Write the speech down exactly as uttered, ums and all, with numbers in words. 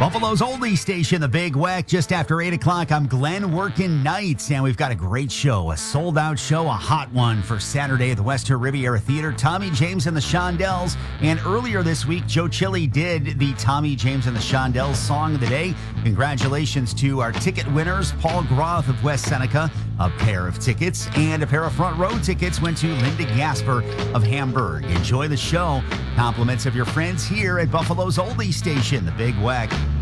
Buffalo's oldie station, The Big Weck, just after eight o'clock. I'm Glenn working nights, and we've got a great show, a sold-out show, a hot one for Saturday at the Western Riviera Theater. Tommy James and the Shondells, and earlier this week, Joe Chili did the Tommy James and the Shondells Song of the Day. Congratulations to our ticket winners, Paul Groth of West Seneca, a pair of tickets, and a pair of front row tickets went to Linda Gasper of Hamburg. Enjoy the show. Compliments of your friends here at Buffalo's oldie station, The Big Weck.